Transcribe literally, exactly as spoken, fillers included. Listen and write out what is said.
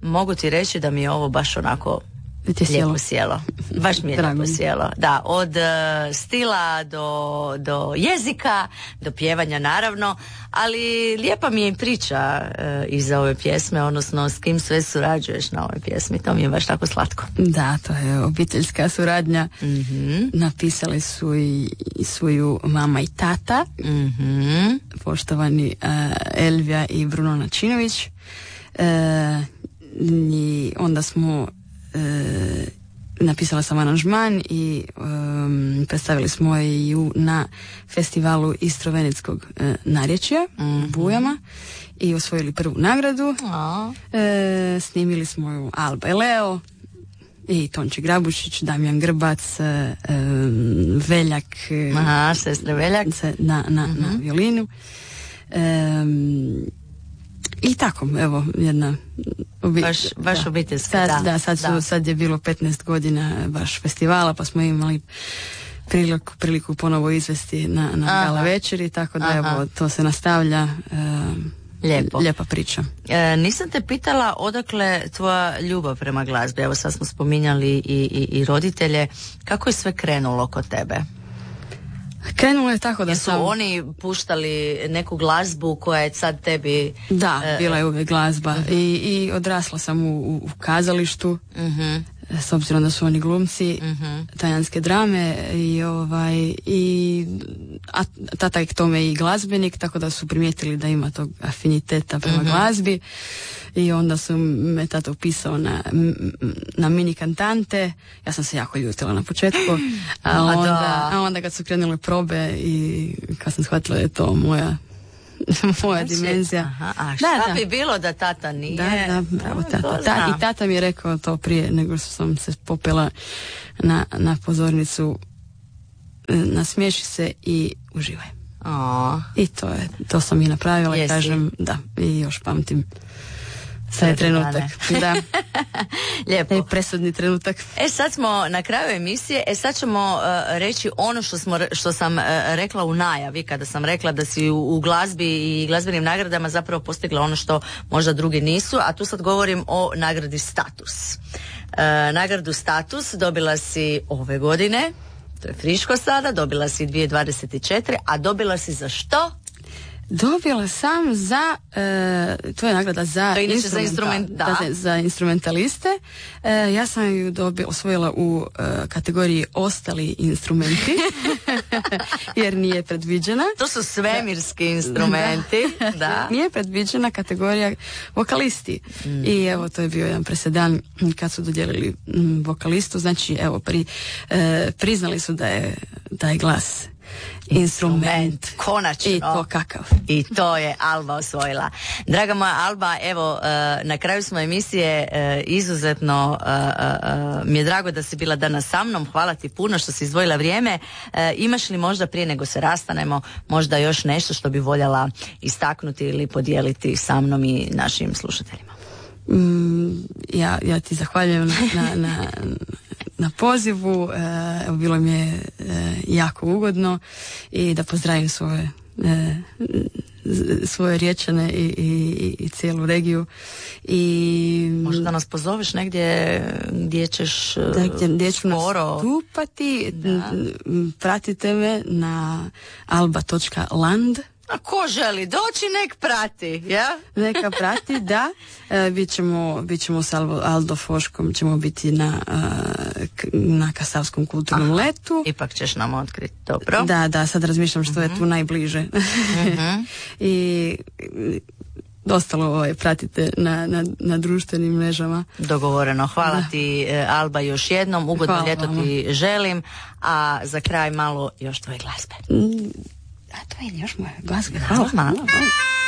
mogu ti reći da mi je ovo baš onako lijepo sjelo. Baš mi je lijepo sjelo. Da, od uh, stila do, do jezika, do pjevanja naravno, ali lijepa mi je i priča uh, iza ove pjesme, odnosno s kim sve surađuješ na ovoj pjesmi. To mi je baš tako slatko. Da, to je obiteljska suradnja. Mm-hmm. Napisali su i, i svoju mama i tata, mm-hmm. poštovani uh, Elvija i Bruno Načinović. Uh, i onda smo E, napisala sam aranžman i um, predstavili smo i u, na festivalu Istro-Venetskog e, narječja mm-hmm. u Bujama i osvojili prvu nagradu. E, snimili smo ju Alba i Leo i Tonči Grabušić, Damjan Grbac, e, Veljak. Aha, sestre Veljak. Na, na, mm-hmm. na violinu. E, I tako, evo, jedna obi... baš, baš da. obiteljska, sad, da. Da, sad, su, da. sad je bilo petnaest godina baš festivala, pa smo imali priliku, priliku ponovo izvesti na, na gala večeri, tako da, Aha. evo, to se nastavlja. E, Lijepo. Lijepa priča. E, nisam te pitala odakle tvoja ljubav prema glazbi, evo sad smo spominjali i, i, i roditelje, kako je sve krenulo kod tebe? Krenulo je tako da Jesu sam... oni puštali neku glazbu koja je sad tebi... Da, e, bila je uvijek glazba. Uh-huh. I, i odrasla sam u, u kazalištu, uh-huh. s obzirom da su oni glumci, uh-huh. talijanske drame i ovaj i a tata je k tome i glazbenik, tako da su primijetili da ima tog afiniteta prema uh-huh. glazbi. I onda su me tata upisao na, na mini kantante. Ja sam se jako ljutila na početku, a onda, a onda kad su krenule probe i kad sam shvatila da je to moja moja znači, dimenzija. Aha, a šta da, bi da. bilo da tata nije? Da, da, bravo, tata. Ta, i tata mi je rekao to prije nego što sam se popela na, na pozornicu. Nasmiješi se i uživaj. O. I to je, to sam i napravila. Jesi. I kažem, da, i još pamtim taj trenutak. Da. Lijepo. Taj presudni trenutak. E sad smo na kraju emisije, e sad ćemo uh, reći ono što, smo, što sam uh, rekla u najavi, kada sam rekla da si u, u glazbi i glazbenim nagradama zapravo postigla ono što možda drugi nisu, a tu sad govorim o nagradi Status. Uh, nagradu Status dobila si ove godine, to je friško sada, dobila si dvije tisuće dvadeset četiri, a dobila si za što? Dobila sam za, e, to je nagrada za, instrumental, za, instrument, da. Da, za instrumentaliste. E, ja sam ju dobila, osvojila u e, kategoriji ostali instrumenti, jer nije predviđena. To su svemirski instrumenti. Da. Da. Nije predviđena kategorija vokalisti. Mm. I evo, to je bio jedan presedan kad su dodijelili m, vokalistu. Znači, evo, pri, e, priznali su da je, da je glas instrument. instrument. Konačno. I to kakav. I to je Alba osvojila. Draga moja Alba, evo, na kraju smo emisije, izuzetno mi je drago da si bila danas sa mnom. Hvala ti puno što si izdvojila vrijeme. Imaš li možda prije nego se rastanemo možda još nešto što bi voljela istaknuti ili podijeliti sa mnom i našim slušateljima? Mm, ja, ja ti zahvaljujem na, na, na, na pozivu, e, bilo mi je e, jako ugodno i da pozdravim svoje e, svoje Riječane i, i, i cijelu regiju. I možda nas pozoveš negdje gdje ćeš da, gdje, gdje ću skoro nastupati. Pratite me na alba točka land. A ko želi doći, nek prati, ja? Neka prati, da. E, bit ćemo, bit ćemo s Aldo Foškom, ćemo biti na, na Kasavskom kulturnom Aha, letu. Ipak ćeš nam otkriti, dobro. Da, da, sad razmišljam što uh-huh. je tu najbliže. Uh-huh. I ostalo je pratite na, na, na društvenim mrežama. Dogovoreno. Hvala da. ti, Alba, još jednom. Ugodno Hvala ljeto vama. Ti želim. A za kraj malo još tvoje glazbe. Mm. A to je još moja glazba. Hvala, malo.